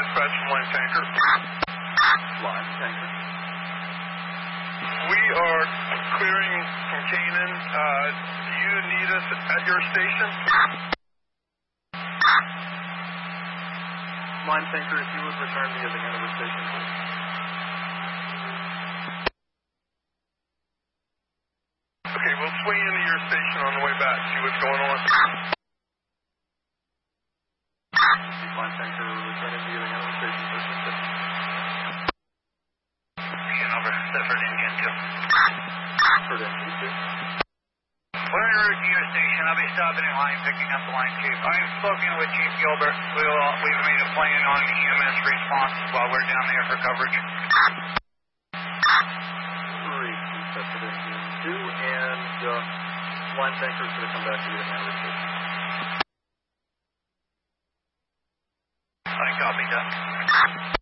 dispatch from line tanker. Line tanker. We are clearing from Canaan. Do you need us at your station? Line tanker, if you would return via the Hanover station, please. Okay, we'll swing into your station on the way back, see what's going on. Line tanker, returning via the Hanover station, please. Hanover, Stafford, Indian 2. Stafford, Indian 2. We're en route to your station. I'll be stopping in line, picking up the line chief. I've spoken with Chief Gilbert. We've made a plan on EMS response while we're down there for coverage. 3, Stafford, Indian 2, and line tanker is going to come back to you at Hanover station. I copy that.